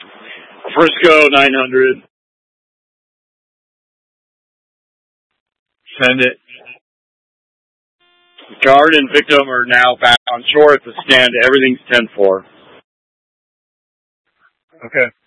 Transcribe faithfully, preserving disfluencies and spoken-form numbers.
Frisco nine hundred. Send it. Guard and victim are now back on shore at the stand. Everything's ten four. Okay.